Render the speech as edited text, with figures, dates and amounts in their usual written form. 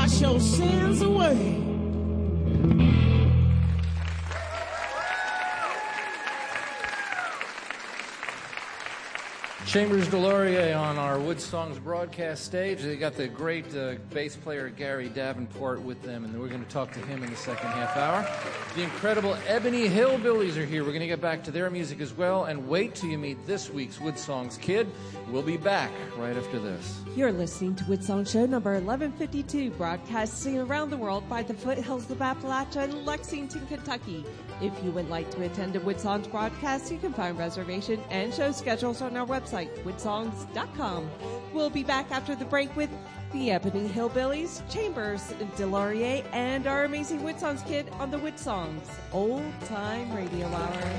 wash your sins away. Chambers Delorier on our Wood Songs broadcast stage. They got the great bass player Gary Davenport with them, and we're going to talk to him in the second half hour. The incredible Ebony Hillbillies are here. We're going to get back to their music as well, and wait till you meet this week's Wood Songs kid. We'll be back right after this. You're listening to Wood Song Show number 1152, broadcasting around the world by the foothills of Appalachia in Lexington, Kentucky. If you would like to attend a Wood Songs broadcast, you can find reservation and show schedules on our website, woodsongs.com. We'll be back after the break with the Ebony Hillbillies, Chambers Delorier, and our amazing Wood Songs kid on the Wood Songs Old Time Radio Hour.